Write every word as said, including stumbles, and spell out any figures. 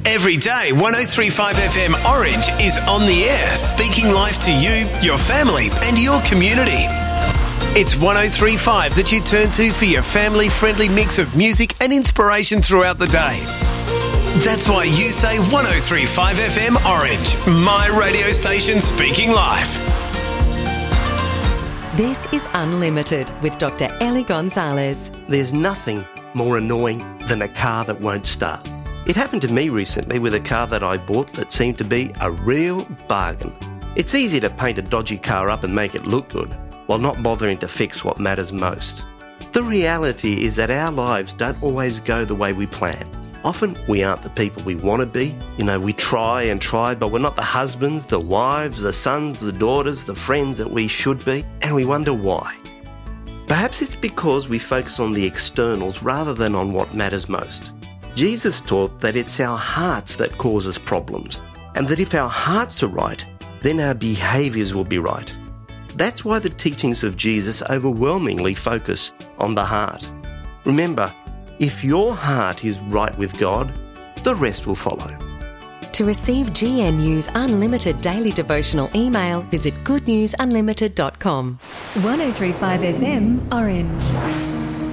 Every day, one oh three point five F M Orange is on the air, speaking life to you, your family and your community. It's one oh three point five that you turn to for your family-friendly mix of music and inspiration throughout the day. That's why you say one oh three point five F M Orange, my radio station speaking life. This is Unlimited with Doctor Ellie Gonzalez. There's nothing more annoying than a car that won't start. It happened to me recently with a car that I bought that seemed to be a real bargain. It's easy to paint a dodgy car up and make it look good, while not bothering to fix what matters most. The reality is that our lives don't always go the way we plan. Often we aren't the people we want to be. You know, we try and try, but we're not the husbands, the wives, the sons, the daughters, the friends that we should be, and we wonder why. Perhaps it's because we focus on the externals rather than on what matters most. Jesus taught that it's our hearts that cause us problems, and that if our hearts are right, then our behaviours will be right. That's why the teachings of Jesus overwhelmingly focus on the heart. Remember, if your heart is right with God, the rest will follow. To receive G N U's unlimited daily devotional email, visit good news unlimited dot com. one oh three point five F M Orange.